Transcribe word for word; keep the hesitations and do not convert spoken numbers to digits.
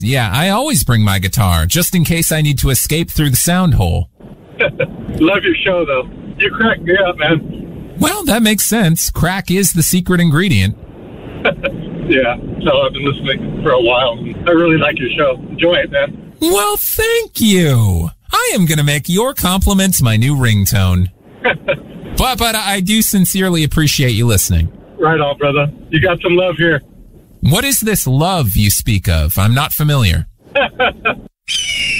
Yeah, I always bring my guitar, just in case I need to escape through the sound hole. Love your show, though. You crack me up, man. Well, that makes sense. Crack is the secret ingredient. Yeah, so I've been listening for a while. I really like your show. Enjoy it, man. Well, thank you. I am going to make your compliments my new ringtone. but but I do sincerely appreciate you listening. Right on, brother. You got some love here. What is this love you speak of? I'm not familiar.